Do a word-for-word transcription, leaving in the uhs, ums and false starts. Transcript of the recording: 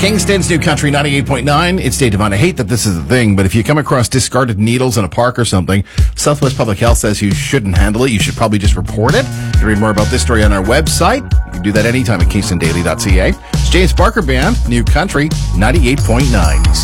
Kingston's New Country ninety-eight point nine. It's Dave Devine. I hate that this is a thing, but if you come across discarded needles in a park or something, Southwest Public Health says you shouldn't handle it. You should probably just report it. You can read more about this story on our website. You can do that anytime at kingston daily dot c a. It's James Barker Band, New Country ninety-eight point nine.